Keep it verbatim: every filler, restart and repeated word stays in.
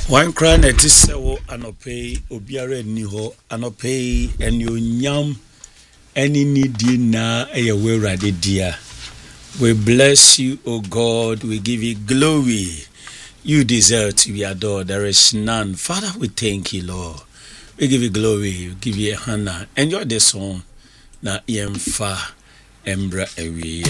One crown at this anope, obiara ni ho, anope, and you nyam, any need na a way ready, dear. We bless you, O God, we give you glory. You deserve to be adored, there is none. Father, we thank you, Lord. We give you glory, we give you honor. Enjoy the song. Na yemfa embra ewi.